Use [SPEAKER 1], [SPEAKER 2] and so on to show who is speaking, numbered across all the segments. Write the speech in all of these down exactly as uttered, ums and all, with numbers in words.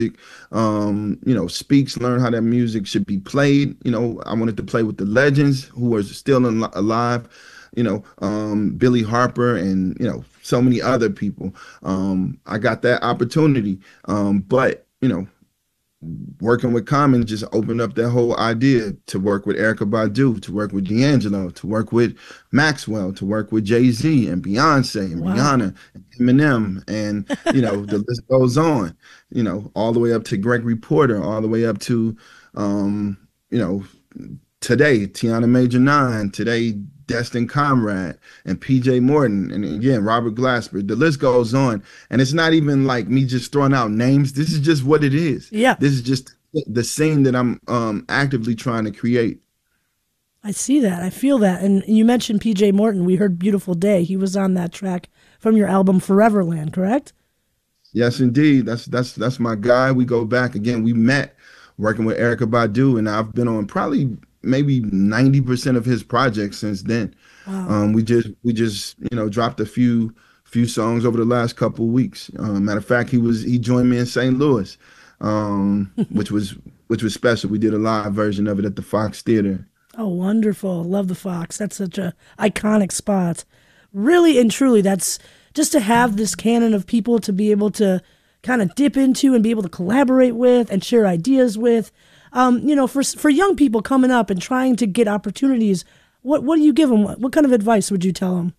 [SPEAKER 1] um, you know, speaks, learn how that music should be played. You know, I wanted to play with the legends who are still in, alive, you know, um, Billy Harper and, you know, so many other people. Um, I got that opportunity. Um, but, you know, working with Common just opened up that whole idea to work with Erykah Badu, to work with D'Angelo, to work with Maxwell, to work with Jay-Z and Beyonce and
[SPEAKER 2] Wow.
[SPEAKER 1] Rihanna and Eminem, and you know the list goes on. You know, all the way up to Gregory Porter, all the way up to um, you know today Tiana Major Nine, today Destin Conrad and P J Morton, and again Robert Glasper. The list goes on, and it's not even like me just throwing out names. This is just what it is.
[SPEAKER 2] Yeah,
[SPEAKER 1] This is just the scene that I'm um, actively trying to create.
[SPEAKER 2] I see that. I feel that. And you mentioned P J Morton. We heard Beautiful Day. He was on that track from your album Foreverland, correct?
[SPEAKER 1] Yes, indeed. That's that's that's my guy. We go back again. We met working with Erykah Badu, and I've been on probably maybe ninety percent of his projects since then.
[SPEAKER 2] Wow.
[SPEAKER 1] Um, we just we just you know dropped a few few songs over the last couple of weeks. Um, matter of fact, he was he joined me in Saint Louis, um, which was which was special. We did a live version of it at the Fox Theater.
[SPEAKER 2] Oh, wonderful. Love the Fox. That's such a iconic spot. Really and truly, that's just to have this canon of people to be able to kind of dip into and be able to collaborate with and share ideas with. Um, you know, for for young people coming up and trying to get opportunities, what what do you give them? What, what kind of advice would you tell them?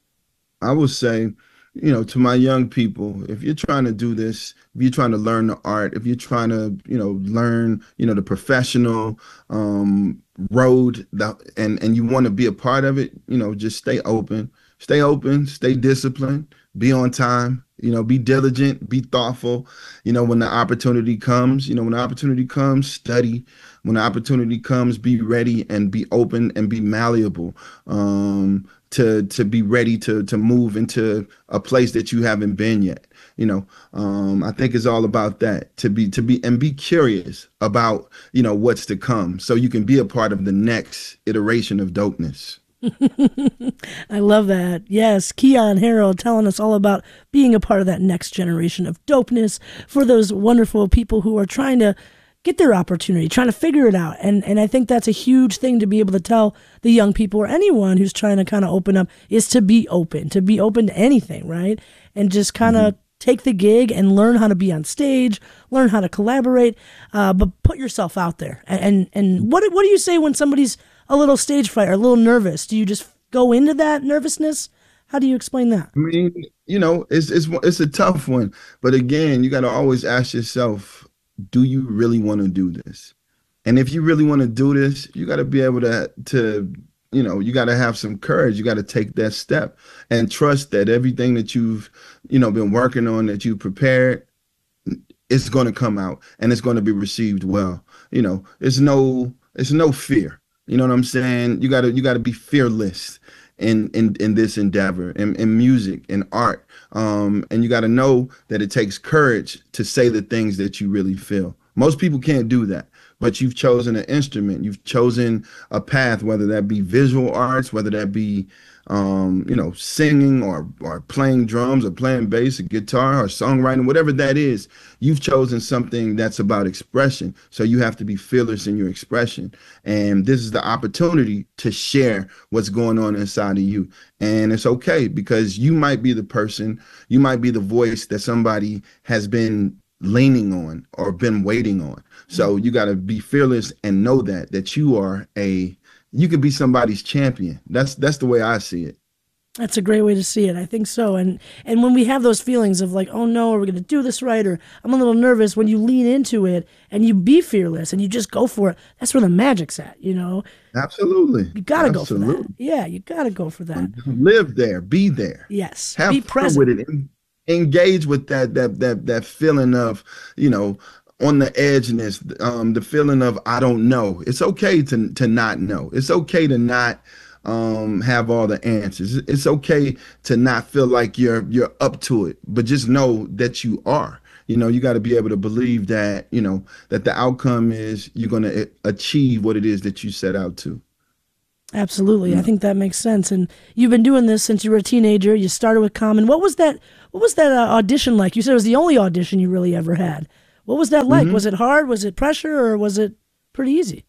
[SPEAKER 1] I would say, you know, to my young people, if you're trying to do this, if you're trying to learn the art, if you're trying to, you know, learn, you know, the professional um, road that, and and you want to be a part of it, you know, just stay open, stay open, stay disciplined, be on time, you know, be diligent, be thoughtful. You know, when the opportunity comes, you know, when the opportunity comes, study. When the opportunity comes, be ready and be open and be malleable. Um, to to be ready to to move into a place that you haven't been yet. You know, um, I think it's all about that, to be to be and be curious about, you know, what's to come, so you can be a part of the next iteration of dopeness.
[SPEAKER 2] I love that. Yes, Keon Harrold telling us all about being a part of that next generation of dopeness for those wonderful people who are trying to get their opportunity, trying to figure it out. And and I think that's a huge thing to be able to tell the young people or anyone who's trying to kind of open up is to be open, to be open to anything, right? And just kind
[SPEAKER 1] Mm-hmm.
[SPEAKER 2] of take the gig and learn how to be on stage, learn how to collaborate, uh, but put yourself out there. And and, and what what do you say when somebody's a little stage fright or a little nervous? Do you just go into that nervousness? How do you explain that?
[SPEAKER 1] I mean, you know, it's it's it's a tough one, but again, you got to always ask yourself, do you really want to do this? And if you really want to do this, you got to be able to to you know, you got to have some courage. You got to take that step and trust that everything that you've, you know, been working on, that you prepared, it's going to come out and it's going to be received well. You know, it's no it's no fear. You know what I'm saying? You got to you got to be fearless in in in this endeavor, in, in music, in art. Um, and you got to know that it takes courage to say the things that you really feel. Most people can't do that, but you've chosen an instrument, you've chosen a path, whether that be visual arts, whether that be um, you know, singing or or playing drums or playing bass or guitar or songwriting, whatever that is. You've chosen something that's about expression. So you have to be fearless in your expression. And this is the opportunity to share what's going on inside of you. And it's okay, because you might be the person, you might be the voice that somebody has been leaning on or been waiting on. So you got to be fearless and know that that you are a you could be somebody's champion. That's that's the way I see it.
[SPEAKER 2] That's a great way to see it. I think so. And and when we have those feelings of like, oh no, are we going to do this right? Or I'm a little nervous. When you lean into it and you be fearless and you just go for it, that's where the magic's at. You know,
[SPEAKER 1] Absolutely.
[SPEAKER 2] you got to go for that.
[SPEAKER 1] Absolutely.
[SPEAKER 2] Yeah, you got to go for that.
[SPEAKER 1] Live there, be there.
[SPEAKER 2] Yes,
[SPEAKER 1] Have
[SPEAKER 2] be
[SPEAKER 1] fun with
[SPEAKER 2] present.
[SPEAKER 1] it. En- Engage with that that that that feeling of, you know, on the edgeness, um, the feeling of I don't know. It's okay to to not know. It's okay to not um have all the answers. It's okay to not feel like you're you're up to it, but just know that you are. You know, you got to be able to believe that, you know, that the outcome is you're going to achieve what it is that you set out to.
[SPEAKER 2] Absolutely.
[SPEAKER 1] You
[SPEAKER 2] I
[SPEAKER 1] know.
[SPEAKER 2] think that makes sense. And you've been doing this since you were a teenager. You started with Common. What was that? What was that uh, audition like? You said it was the only audition you really ever had. What was that like? Was
[SPEAKER 1] Hmm.
[SPEAKER 2] it hard? Was it pressure, or was it pretty easy?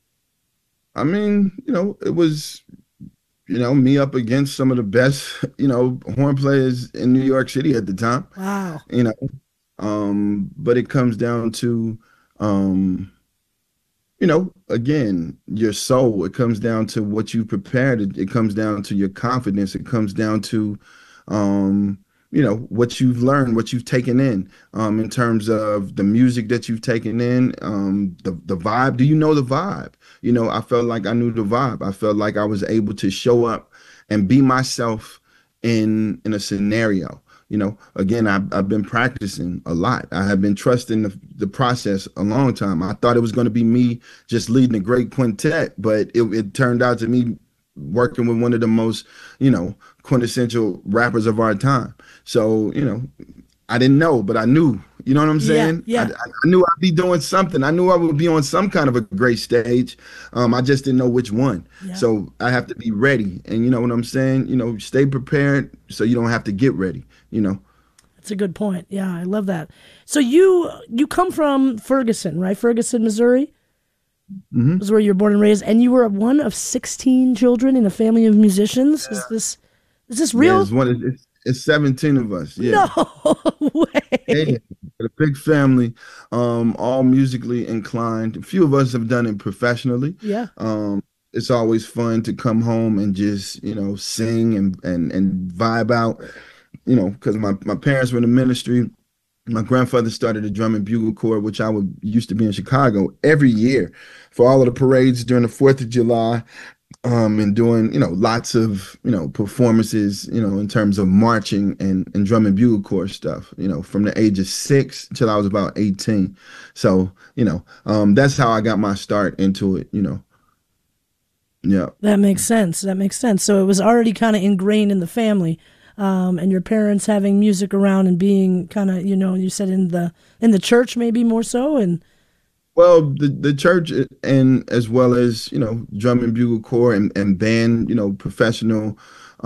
[SPEAKER 1] I mean, you know, it was, you know, me up against some of the best, you know, horn players in New York City at the time,
[SPEAKER 2] Wow.
[SPEAKER 1] you know. Um, but it comes down to, um, you know, again, your soul. It comes down to what you prepared. It, it comes down to your confidence. It comes down to, um, you know, what you've learned, what you've taken in, um, in terms of the music that you've taken in, um, the the vibe. Do you know the vibe? You know, I felt like I knew the vibe. I felt like I was able to show up and be myself in in a scenario. You know, again, I've, I've been practicing a lot. I have been trusting the, the process a long time. I thought it was going to be me just leading a great quintet, but it, it turned out to me working with one of the most, you know, quintessential rappers of our time. So, you know, I didn't know, but I knew. You know what I'm
[SPEAKER 2] Yeah,
[SPEAKER 1] saying? I, I
[SPEAKER 2] yeah,
[SPEAKER 1] I knew I'd be doing something. I knew I would be on some kind of a great stage. Um, I just didn't know which one.
[SPEAKER 2] yeah.
[SPEAKER 1] So I have to be ready. And you know what I'm saying? You know, stay prepared so you don't have to get ready. You know.
[SPEAKER 2] That's a good point. Yeah, I love that. So you you come from Ferguson, right? Ferguson, Missouri
[SPEAKER 1] Hmm.
[SPEAKER 2] is where you were born and raised, and you were one of sixteen children in a family of musicians. Is this is this
[SPEAKER 1] Yeah,
[SPEAKER 2] real?
[SPEAKER 1] it's one. It's, it's seventeen of us. Yeah,
[SPEAKER 2] No
[SPEAKER 1] yeah,
[SPEAKER 2] way.
[SPEAKER 1] yeah. Got a big family, um, all musically inclined. A few of us have done it professionally.
[SPEAKER 2] Yeah.
[SPEAKER 1] Um, it's always fun to come home and just you know sing and and and vibe out. You know, because my my parents were in the ministry. My grandfather started a drum and bugle corps, which I would used to be in Chicago every year for all of the parades during the Fourth of July, um, and doing you know lots of you know performances, you know in terms of marching and and drum and bugle corps stuff. You know, from the age of six till I was about eighteen. So you know, um, that's how I got my start into it. You know, yeah.
[SPEAKER 2] That makes sense. That makes sense. So it was already kind of ingrained in the family, um, and your parents having music around and being kind of, you know, you said in the in the church maybe more so, and
[SPEAKER 1] Well, the the church uh, and as well as you know drum and bugle corps and, and band you know professional,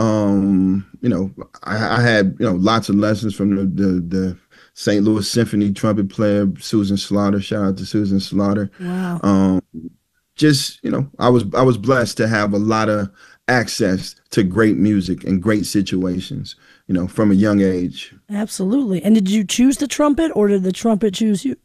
[SPEAKER 1] um, you know I, I had you know lots of lessons from the, the the Saint Louis Symphony trumpet player Susan Slaughter. Shout out to Susan Slaughter.
[SPEAKER 2] wow,
[SPEAKER 1] Um, just you know I was I was blessed to have a lot of access to great music and great situations. You know from a young age.
[SPEAKER 2] absolutely. And did you choose the trumpet, or did the trumpet choose you?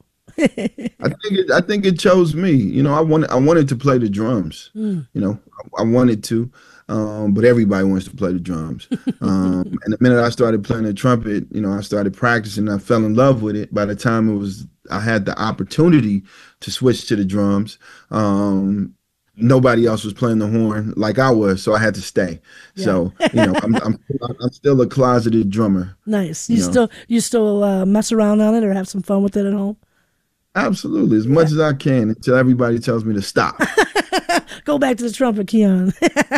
[SPEAKER 1] I think it, I think it chose me. You know, I wanted I wanted to play the drums.
[SPEAKER 2] Mm.
[SPEAKER 1] You know, I, I wanted to, um, but everybody wants to play the drums. Um, and the minute I started playing the trumpet, you know, I started practicing. I fell in love with it. By the time it was, I had the opportunity to switch to the drums. Um, Nobody else was playing the horn like I was, so I had to stay.
[SPEAKER 2] Yeah.
[SPEAKER 1] So you know, I'm I'm I'm still a closeted drummer.
[SPEAKER 2] Nice. You
[SPEAKER 1] You know,
[SPEAKER 2] still you still uh, mess around on it or have some fun with it at home?
[SPEAKER 1] absolutely, as
[SPEAKER 2] Yeah.
[SPEAKER 1] much as I can until everybody tells me to stop.
[SPEAKER 2] Go back to the trumpet, Keon.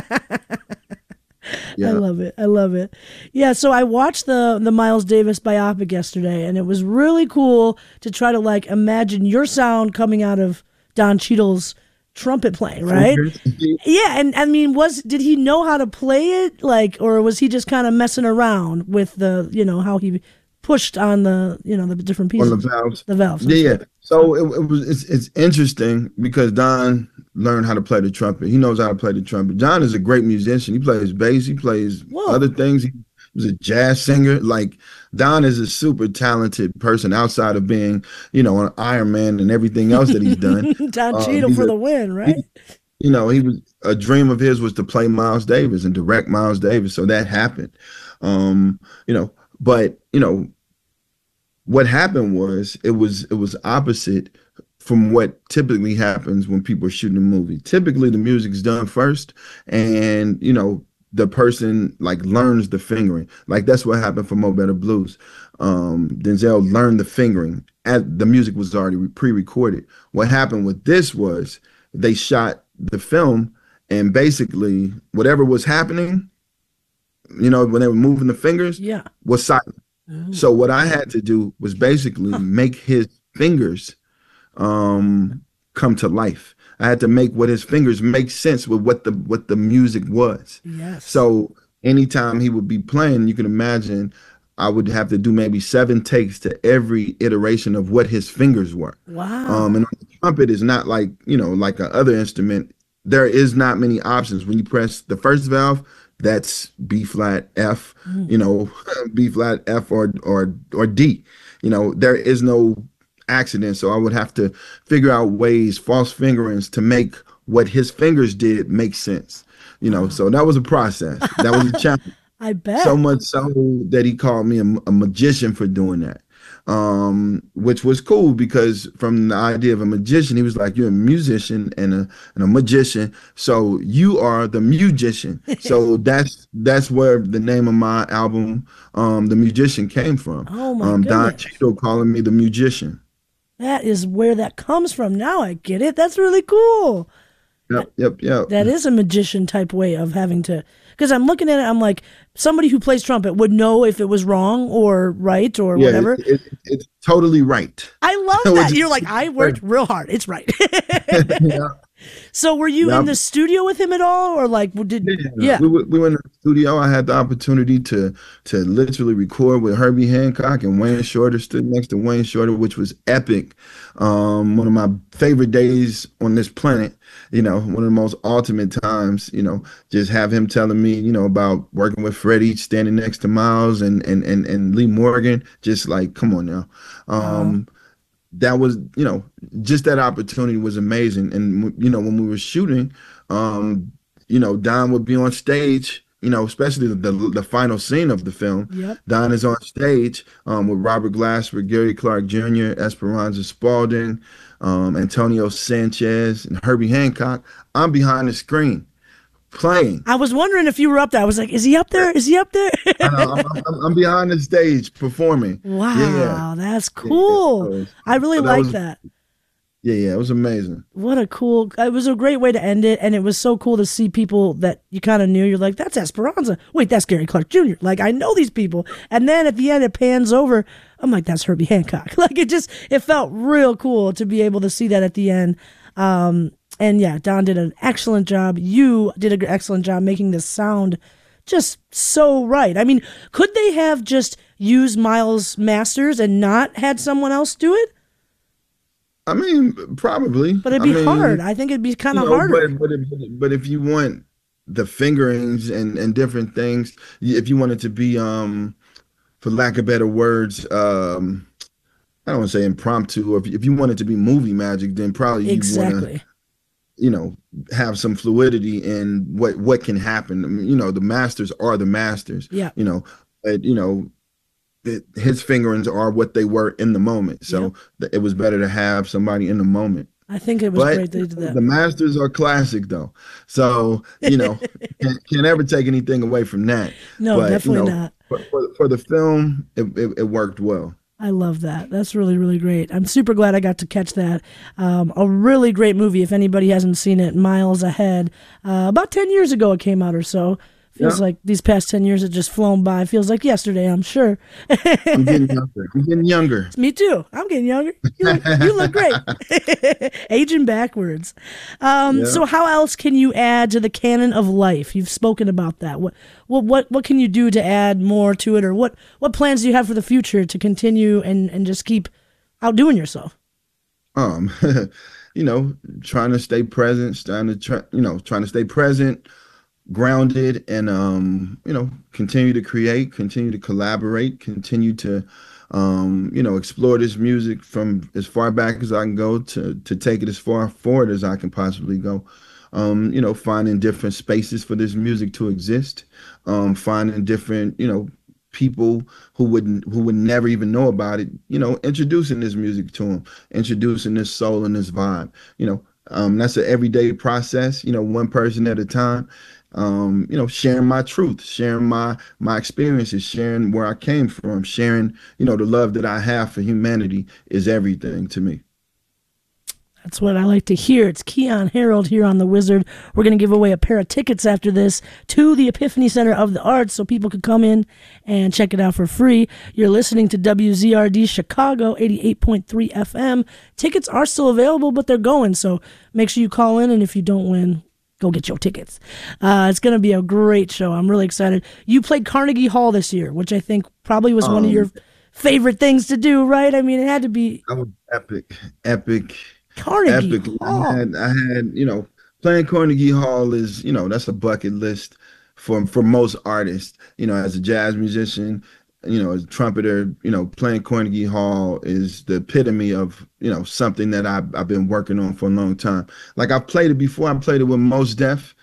[SPEAKER 2] I
[SPEAKER 1] Yeah.
[SPEAKER 2] love it. I love it. Yeah, so I watched the the Miles Davis biopic yesterday, and it was really cool to try to like imagine your sound coming out of Don Cheadle's trumpet playing, right?
[SPEAKER 1] Fingers.
[SPEAKER 2] Yeah, and I mean, was did he know how to play it, like, or was he just kind of messing around with the, you know, how he pushed on the, you know, the different
[SPEAKER 1] On the
[SPEAKER 2] pieces,
[SPEAKER 1] valves.
[SPEAKER 2] the valves?
[SPEAKER 1] Yeah,
[SPEAKER 2] I'm
[SPEAKER 1] yeah.
[SPEAKER 2] sorry.
[SPEAKER 1] So it, it was it's, it's interesting because Don learned how to play the trumpet. He knows how to play the trumpet. John is a great musician. He plays bass. He plays other
[SPEAKER 2] Whoa,
[SPEAKER 1] things. He was a jazz singer. Like Don is a super talented person outside of being, you know, an Iron Man and everything else that he's done.
[SPEAKER 2] Don
[SPEAKER 1] Um,
[SPEAKER 2] Cheadle
[SPEAKER 1] he's
[SPEAKER 2] for
[SPEAKER 1] a
[SPEAKER 2] the win,
[SPEAKER 1] he,
[SPEAKER 2] right?
[SPEAKER 1] you know, he was a dream of his was to play Miles Davis and direct Miles Davis. So that happened. Um, you know, but you know, what happened was it was it was opposite from what typically happens when people are shooting a movie. Typically the music's done first and you know the person like learns the fingering. Like that's what happened for Mo Better Blues. Um, Denzel learned the fingering. At, the music was already pre-recorded. What happened with this was they shot the film and basically whatever was happening, you know, when they were moving the fingers
[SPEAKER 2] Yeah.
[SPEAKER 1] was silent.
[SPEAKER 2] Ooh.
[SPEAKER 1] So what I had to do was basically
[SPEAKER 2] Huh.
[SPEAKER 1] make his fingers um, come to life. I had to make what his fingers make sense with what the what the music was.
[SPEAKER 2] Yes.
[SPEAKER 1] So anytime he would be playing, you can imagine. I would have to do maybe seven takes to every iteration of what his fingers were. Um,
[SPEAKER 2] Wow.
[SPEAKER 1] and the trumpet is not like, you know, like a other instrument. There is not many options. When you press the first valve, that's B flat F,
[SPEAKER 2] Mm.
[SPEAKER 1] you know, B flat F or or or D. You know, there is no accident. So I would have to figure out ways, false fingerings, to make what his fingers did make sense. You know,
[SPEAKER 2] Wow.
[SPEAKER 1] so that was a process. That was a challenge.
[SPEAKER 2] I
[SPEAKER 1] So
[SPEAKER 2] bet.
[SPEAKER 1] much so that he called me a, a magician for doing that, um, which was cool because from the idea of a magician, he was like, "You're a musician and a and a magician, so you are the musician." So that's that's where the name of my album, um, "The Musician," came from.
[SPEAKER 2] Oh my
[SPEAKER 1] Um, Don
[SPEAKER 2] goodness.
[SPEAKER 1] Cheadle calling me the musician.
[SPEAKER 2] That is where that comes from. Now I get it. That's really cool.
[SPEAKER 1] Yep, yep, yep.
[SPEAKER 2] That is a magician type way of having to, because I'm looking at it, I'm like, somebody who plays trumpet would know if it was wrong or right or
[SPEAKER 1] Yeah, it,
[SPEAKER 2] whatever.
[SPEAKER 1] it, it's totally right.
[SPEAKER 2] I love
[SPEAKER 1] Which
[SPEAKER 2] that.
[SPEAKER 1] is-
[SPEAKER 2] You're like, I worked real hard. It's right.
[SPEAKER 1] yeah,
[SPEAKER 2] So were you in
[SPEAKER 1] yeah.
[SPEAKER 2] the studio with him at all? Or like, did,
[SPEAKER 1] Yeah,
[SPEAKER 2] yeah.
[SPEAKER 1] we, were- we went in the studio. I had the opportunity to to literally record with Herbie Hancock, and Wayne Shorter stood next to Wayne Shorter, which was epic. Um, one of my favorite days on this planet. You know, one of the most ultimate times. You know, just have him telling me, you know, about working with Freddie, standing next to Miles and and and, and Lee Morgan. Just like, come on now.
[SPEAKER 2] Wow.
[SPEAKER 1] Um, that was, you know, just that opportunity was amazing. And, you know, when we were shooting, um, you know, Don would be on stage, you know, especially the, the, the final scene of the film.
[SPEAKER 2] Yep.
[SPEAKER 1] Don is on stage um, with Robert Glasper, Gary Clark Junior, Esperanza Spalding, um, Antonio Sanchez, and Herbie Hancock. I'm behind the screen playing.
[SPEAKER 2] I was wondering if you were up there. I was like, is he up there? Is he up there?
[SPEAKER 1] I know, I'm, I'm, I'm behind the stage performing. Yeah,
[SPEAKER 2] Wow, that's
[SPEAKER 1] yeah, yeah.
[SPEAKER 2] cool.
[SPEAKER 1] So,
[SPEAKER 2] I really
[SPEAKER 1] so that
[SPEAKER 2] like
[SPEAKER 1] was,
[SPEAKER 2] that.
[SPEAKER 1] yeah, yeah, it was amazing.
[SPEAKER 2] What a cool, it was a great way to end it. And it was so cool to see people that you kind of knew. You're like, that's Esperanza. Wait, that's Gary Clark Junior Like, I know these people. And then at the end, it pans over. I'm like, that's Herbie Hancock. Like, it just, it felt real cool to be able to see that at the end. Um, and yeah, Don did an excellent job. You did an excellent job making this sound just so right. I mean, could they have just used Miles Masters and not had someone else do it?
[SPEAKER 1] I mean, probably.
[SPEAKER 2] But it'd
[SPEAKER 1] I
[SPEAKER 2] be
[SPEAKER 1] mean,
[SPEAKER 2] hard. I think it'd be kind
[SPEAKER 1] you
[SPEAKER 2] of
[SPEAKER 1] know,
[SPEAKER 2] harder.
[SPEAKER 1] but but if, but if you want the fingerings and and different things, y- if you want it to be, um, for lack of better words, um, I don't want to say impromptu, or if, if you want it to be movie magic, then probably you'd want to,
[SPEAKER 2] Exactly.
[SPEAKER 1] you know, have some fluidity in what what can happen. I mean, you know, the masters are the masters.
[SPEAKER 2] Yeah.
[SPEAKER 1] You know, but you know, it, his fingerings are what they were in the moment.
[SPEAKER 2] Yep.
[SPEAKER 1] So th- it was better to have somebody in the moment.
[SPEAKER 2] I think it was
[SPEAKER 1] But
[SPEAKER 2] great they did
[SPEAKER 1] the
[SPEAKER 2] that.
[SPEAKER 1] Masters are classic, though. So, you know, can't, can't ever take anything away from that.
[SPEAKER 2] No,
[SPEAKER 1] But, you
[SPEAKER 2] definitely
[SPEAKER 1] know,
[SPEAKER 2] not.
[SPEAKER 1] for, for, for the film, it, it, it worked well.
[SPEAKER 2] I love that. That's really, really great. I'm super glad I got to catch that. Um, a really great movie. If anybody hasn't seen it, Miles Ahead. Uh, about ten years ago it came out or so. Feels
[SPEAKER 1] Yeah.
[SPEAKER 2] like these past ten years have just flown by. Feels like yesterday, I'm sure.
[SPEAKER 1] I'm getting younger. I'm getting younger.
[SPEAKER 2] Me too. I'm getting younger. You look, you look great. Aging backwards. Um,
[SPEAKER 1] Yeah.
[SPEAKER 2] So how else can you add to the canon of life? You've spoken about that. What, what, what, what can you do to add more to it, or what, what plans do you have for the future to continue and, and just keep outdoing yourself?
[SPEAKER 1] Um, you know, trying to stay present, trying to try, you know, trying to stay present, grounded, and um, you know, continue to create, continue to collaborate, continue to um, you know, explore this music from as far back as I can go to to take it as far forward as I can possibly go. Um, you know, finding different spaces for this music to exist, um, finding different, you know, people who wouldn't who would never even know about it, you know, introducing this music to them, introducing this soul and this vibe. You know, um, that's an everyday process, you know, one person at a time. Um, you know, sharing my truth, sharing my my experiences, sharing where I came from, sharing, you know, the love that I have for humanity is everything to me.
[SPEAKER 2] That's what I like to hear. It's Keyon Harold here on The Wizard. We're going to give away a pair of tickets after this to the Epiphany Center of the Arts so people can come in and check it out for free. You're listening to W Z R D Chicago eighty-eight point three F M. Tickets are still available, but they're going, so make sure you call in, and if you don't win, go get your tickets. Uh, it's going to be a great show. I'm really excited. You played Carnegie Hall this year, which I think probably was one of
[SPEAKER 1] Um,
[SPEAKER 2] your favorite things to do, right? I mean, it had to be
[SPEAKER 1] that was epic, epic,
[SPEAKER 2] Carnegie
[SPEAKER 1] epic. I
[SPEAKER 2] Hall.
[SPEAKER 1] had, I had, you know, playing Carnegie Hall is, you know, that's a bucket list for for most artists. You know, as a jazz musician, you know, as a trumpeter, you know, playing Carnegie Hall is the epitome of, you know, something that I've I've been working on for a long time. Like I've played it before. I played it with Mos Def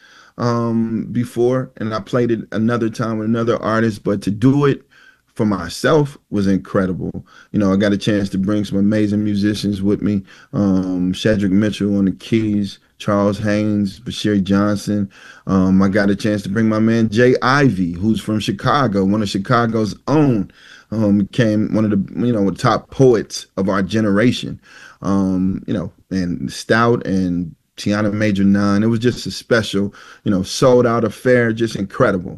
[SPEAKER 1] um before, and I played it another time with another artist, but to do it for myself was incredible. You know, I got a chance to bring some amazing musicians with me. Um, Shedrick Mitchell on the keys, Charles Haynes, Bashir Johnson. Um, I got a chance to bring my man Jay Ivy, who's from Chicago, one of Chicago's own. Um, became one of the, you know, top poets of our generation. Um, you know, and Stout and Tiana Major Nine. It was just a special, you know, sold out affair, just incredible.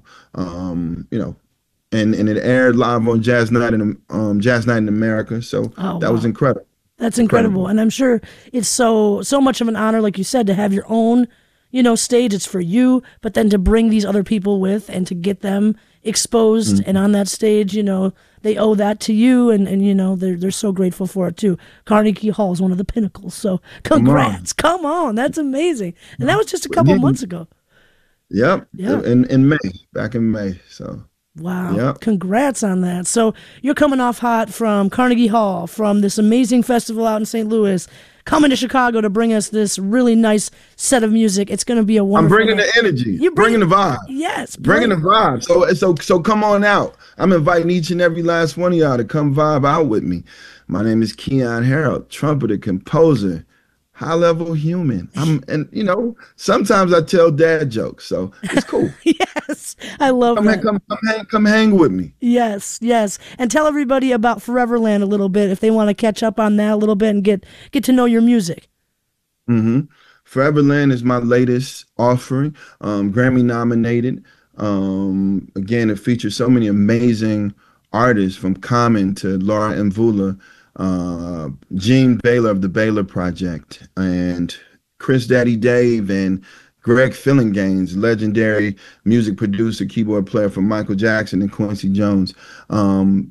[SPEAKER 1] Um, you know, and and it aired live on Jazz Night in um Jazz Night in America. So
[SPEAKER 2] Oh,
[SPEAKER 1] that was
[SPEAKER 2] wow.
[SPEAKER 1] incredible.
[SPEAKER 2] That's incredible.
[SPEAKER 1] Incredible.
[SPEAKER 2] And I'm sure it's so so much of an honor, like you said, to have your own, you know, stage. It's for you, but then to bring these other people with and to get them exposed and
[SPEAKER 1] Mhm.
[SPEAKER 2] on that stage, you know, they owe that to you, and, and you know, they're they're so grateful for it too. Carnegie Hall is one of the pinnacles. So
[SPEAKER 1] Come on.
[SPEAKER 2] congrats. Come on. That's amazing. And that was just a couple
[SPEAKER 1] Yeah.
[SPEAKER 2] months ago.
[SPEAKER 1] Yep.
[SPEAKER 2] Yeah.
[SPEAKER 1] In in May, back in May. So
[SPEAKER 2] Wow.
[SPEAKER 1] yep.
[SPEAKER 2] Congrats on that. So you're coming off hot from Carnegie Hall, from this amazing festival out in Saint Louis, coming to Chicago to bring us this really nice set of music. It's going to be a
[SPEAKER 1] I'm
[SPEAKER 2] wonderful
[SPEAKER 1] bringing
[SPEAKER 2] night.
[SPEAKER 1] the energy,
[SPEAKER 2] You bring
[SPEAKER 1] bringing the vibe,
[SPEAKER 2] Yes,
[SPEAKER 1] bringing the
[SPEAKER 2] bring.
[SPEAKER 1] vibe. So so so come on out. I'm inviting each and every last one of y'all to come vibe out with me. My name is Keon Harold, trumpeter, composer, high level human. I'm and you know sometimes I tell dad jokes, so it's cool.
[SPEAKER 2] Yes, I love
[SPEAKER 1] Come hang,
[SPEAKER 2] that.
[SPEAKER 1] come come hang, come hang with me.
[SPEAKER 2] Yes, yes. And tell everybody about Foreverland a little bit if they want to catch up on that a little bit and get get to know your music.
[SPEAKER 1] hmm Foreverland is my latest offering, um, Grammy nominated. Um, again, it features so many amazing artists from Common to Laura Mvula, uh, Gene Baylor of the Baylor Project, and Chris Daddy Dave and Greg Fillinganes, legendary music producer, keyboard player for Michael Jackson and Quincy Jones. Um,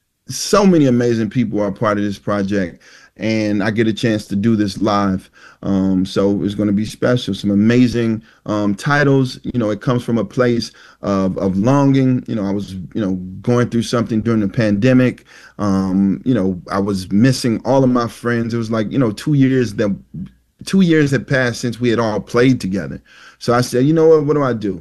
[SPEAKER 1] so many amazing people are part of this project, and I get a chance to do this live. Um, so it's going to be special. Some amazing um, titles. You know, it comes from a place of, of longing. You know, I was, you know, going through something during the pandemic. Um, you know, I was missing all of my friends. It was like, you know, two years that two years had passed since we had all played together. So I said, you know what, what do I do?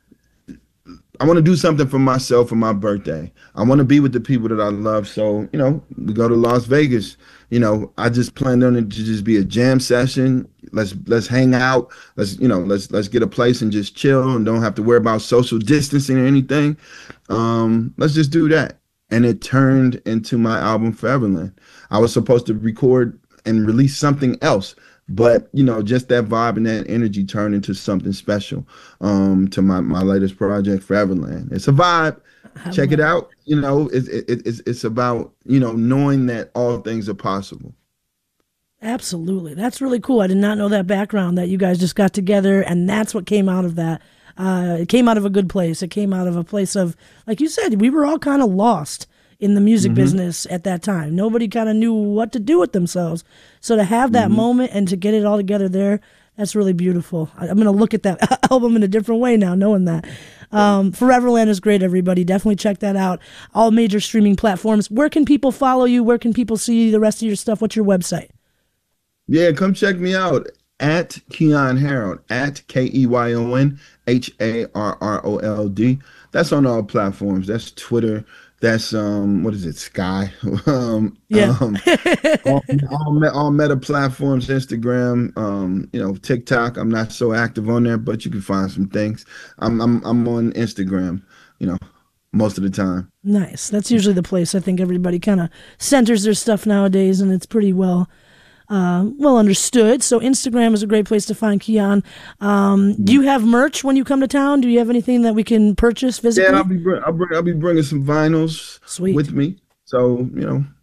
[SPEAKER 1] I want to do something for myself for my birthday. I want to be with the people that I love. So, you know, we go to Las Vegas. You know, I just planned on it to just be a jam session. Let's let's hang out. Let's, you know, let's let's get a place and just chill and don't have to worry about social distancing or anything. Um, let's just do that. And it turned into my album Foreverland. I was supposed to record and release something else, but you know, just that vibe and that energy turned into something special. Um, to my my latest project, Foreverland. It's a vibe.
[SPEAKER 2] I
[SPEAKER 1] Check it
[SPEAKER 2] love
[SPEAKER 1] out. You know, it, it, it's it's about, you know, knowing that all things are possible.
[SPEAKER 2] Absolutely. That's really cool. I did not know that background that you guys just got together and that's what came out of that. Uh, it came out of a good place. It came out of a place of, like you said, we were all kind of lost in the music
[SPEAKER 1] hmm
[SPEAKER 2] business at that time. Nobody kind of knew what to do with themselves. So to have that
[SPEAKER 1] hmm
[SPEAKER 2] moment and to get it all together there, that's really beautiful. I, I'm going to look at that album in a different way now, knowing that. Um, Foreverland is great, everybody. Definitely check that out. All major streaming platforms. Where can people follow you? Where can people see the rest of your stuff? What's your website?
[SPEAKER 1] Yeah, come check me out at Keyon Harold, at K E Y O N H A R R O L D. That's on all platforms. That's Twitter. That's um, what is it? Sky. um,
[SPEAKER 2] Yeah.
[SPEAKER 1] um, all, all, me- all meta platforms, Instagram, um, you know, TikTok. I'm not so active on there, but you can find some things. I'm I'm I'm on Instagram, you know, most of the time.
[SPEAKER 2] Nice. That's usually the place I think everybody kind of centers their stuff nowadays, and it's pretty well uh, well understood. So Instagram is a great place to find Keon. Um, do you have merch when you come to town? Do you have anything that we can purchase
[SPEAKER 1] Yeah, I'll
[SPEAKER 2] physically?
[SPEAKER 1] be bring, I'll bring I'll be bringing some vinyls
[SPEAKER 2] Sweet.
[SPEAKER 1] with me. So, you know,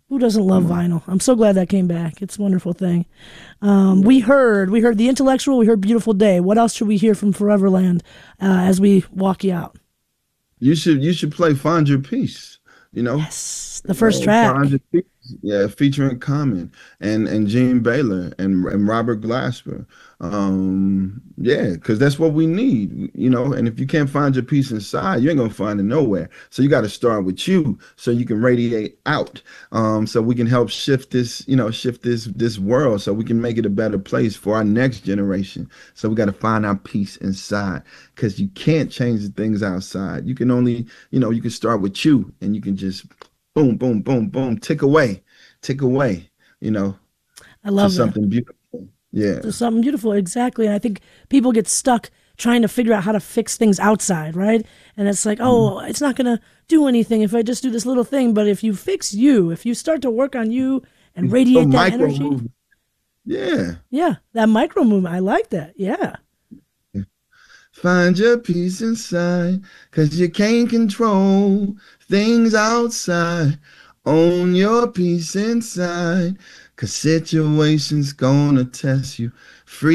[SPEAKER 2] Who doesn't love
[SPEAKER 1] Come on.
[SPEAKER 2] vinyl? I'm so glad that came back. It's a wonderful thing. Um, we heard, we heard the intellectual. We heard Beautiful Day. What else should we hear from Foreverland uh, as we walk you out?
[SPEAKER 1] You should you should play Find Your Peace, you know?
[SPEAKER 2] Yes, the
[SPEAKER 1] You
[SPEAKER 2] first
[SPEAKER 1] know, Find
[SPEAKER 2] track.
[SPEAKER 1] Your Peace. Yeah, featuring Common and and Gene Baylor and and Robert Glasper. Um, yeah, because that's what we need, you know. And if you can't find your peace inside, you ain't gonna find it nowhere. So you got to start with you, so you can radiate out. Um, so we can help shift this, you know, shift this this world, so we can make it a better place for our next generation. So we got to find our peace inside, because you can't change the things outside. You can only, you know, you can start with you, and you can just boom, boom, boom, boom, tick away, tick away, you know,
[SPEAKER 2] I
[SPEAKER 1] to
[SPEAKER 2] love that.
[SPEAKER 1] something beautiful. Yeah.
[SPEAKER 2] To something beautiful, exactly. And I think people get stuck trying to figure out how to fix things outside, right? And it's like,
[SPEAKER 1] Mhm.
[SPEAKER 2] oh, it's not going to do anything if I just do this little thing. But if you fix you, if you start to work on you and
[SPEAKER 1] So
[SPEAKER 2] radiate that
[SPEAKER 1] micro
[SPEAKER 2] energy,
[SPEAKER 1] movement. Yeah.
[SPEAKER 2] yeah, that micro movement, I like that. Yeah.
[SPEAKER 1] Find your peace inside, cause you can't control things outside. Own your peace inside, cause situations gonna test you. Free